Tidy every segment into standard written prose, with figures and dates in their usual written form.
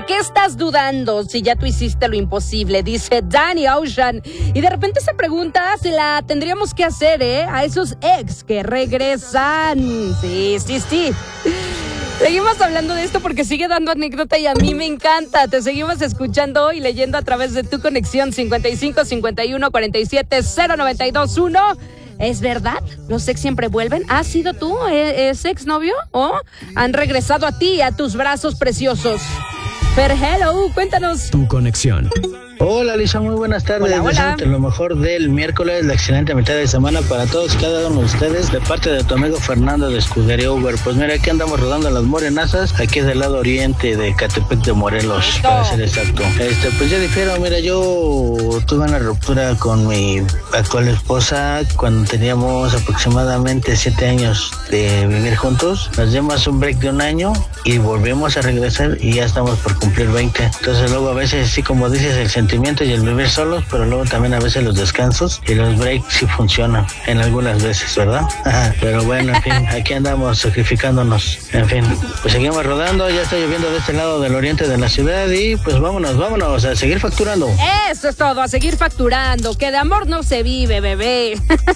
¿Por qué estás dudando si ya tú hiciste lo imposible? Dice Danny Ocean. Y de repente se pregunta si la tendríamos que hacer, a esos ex que regresan. Sí. Seguimos hablando de esto porque sigue dando anécdota y a mí me encanta. Te seguimos escuchando y leyendo a través de tu conexión 55 51 47 0921. ¿Es verdad? ¿Los ex siempre vuelven? ¿Has sido tú ese exnovio? ¿O han regresado a ti, a tus brazos preciosos? Fer, hello, cuéntanos. Tu conexión. Hola Lisa, muy buenas tardes. Hola. Deseándote lo mejor del miércoles, la excelente mitad de semana para todos y cada uno de ustedes, de parte de tu amigo Fernando de Escudería Uber. Pues mira, aquí andamos rodando las Morenazas, aquí del lado oriente de Catepec de Morelos, para ser exacto. Pues ya difiero, mira, yo tuve una ruptura con mi actual esposa cuando teníamos aproximadamente 7 años de vivir juntos. Nos dimos un break de 1 año y volvimos a regresar y ya estamos por cumplir 20. Entonces luego a veces, sí, como dices, el sentimiento y el vivir solos, pero luego también a veces los descansos y los breaks sí funcionan en algunas veces, ¿verdad? Pero bueno, en fin, aquí andamos sacrificándonos. En fin, pues seguimos rodando, ya está lloviendo de este lado del oriente de la ciudad y pues vámonos a seguir facturando. Eso es todo, a seguir facturando, que de amor no se vive, bebé.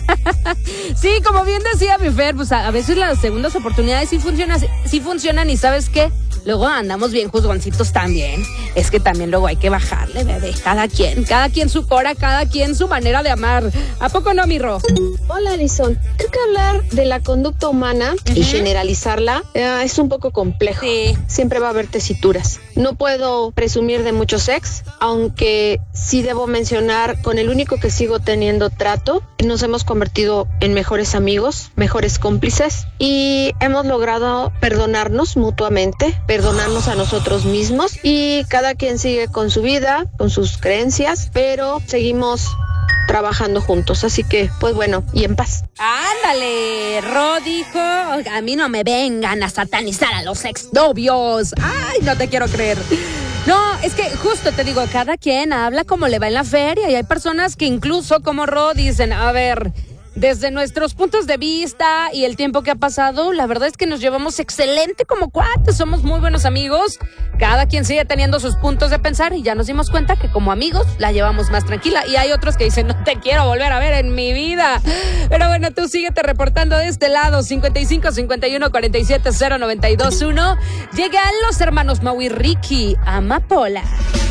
Sí, como bien decía mi Fer, pues a veces las segundas oportunidades sí funcionan y ¿sabes qué? Luego andamos bien juzgoncitos también. Es que también luego hay que bajarle, bebé. Cada quien su cora, cada quien su manera de amar. ¿A poco no, mi Ro? Hola, Alison. Creo que hablar de la conducta humana y generalizarla es un poco complejo. Sí. Siempre va a haber tesituras. No puedo presumir de muchos ex, aunque sí debo mencionar, con el único que sigo teniendo trato, nos hemos convertido en mejores amigos, mejores cómplices y hemos logrado perdonarnos mutuamente, perdonarnos a nosotros mismos y cada quien sigue con su vida, con sus creencias, pero seguimos trabajando juntos, así que pues bueno, y en paz. Ándale, Ro dijo, a mí no me vengan a satanizar a los exnovios. Ay, no te quiero creer. No, es que justo te digo, cada quien habla como le va en la feria y hay personas que incluso como Ro dicen, a ver, desde nuestros puntos de vista y el tiempo que ha pasado, la verdad es que nos llevamos excelente como cuates, somos muy buenos amigos, cada quien sigue teniendo sus puntos de pensar y ya nos dimos cuenta que como amigos la llevamos más tranquila y hay otros que dicen, no te quiero volver a ver en mi vida. Pero bueno, tú síguete reportando de este lado, 55 51 47 0921. Llegan los hermanos Mau y Ricky, Amapola.